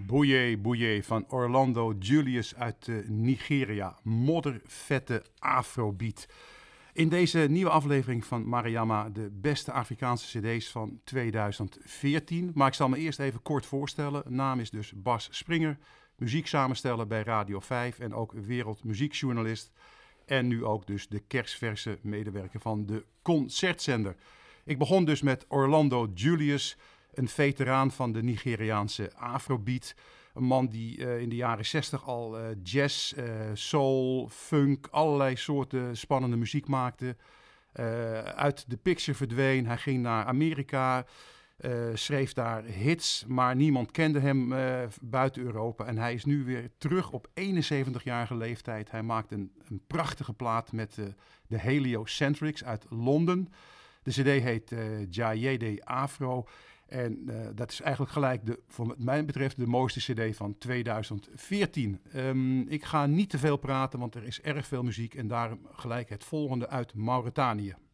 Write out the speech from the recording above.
Boye Boye van Orlando Julius uit Nigeria. Moddervette afrobeat. In deze nieuwe aflevering van Mariama, de beste Afrikaanse cd's van 2014. Maar ik zal me eerst even kort voorstellen. Naam is dus Bas Springer, muzieksamensteller bij Radio 5 en ook wereldmuziekjournalist. En nu ook dus de kersverse medewerker van de Concertzender. Ik begon dus met Orlando Julius, een veteraan van de Nigeriaanse afrobeat. Een man die in de jaren 60 al jazz, soul, funk, allerlei soorten spannende muziek maakte. Uit de picture verdween. Hij ging naar Amerika, schreef daar hits, maar niemand kende hem buiten Europa. En hij is nu weer terug op 71-jarige leeftijd. Hij maakt een prachtige plaat met de Heliocentrics uit Londen. De cd heet Jayede Afro. En dat is eigenlijk gelijk, voor mij betreft, de mooiste cd van 2014. Ik ga niet te veel praten, want er is erg veel muziek. En daarom gelijk het volgende uit Mauritanië.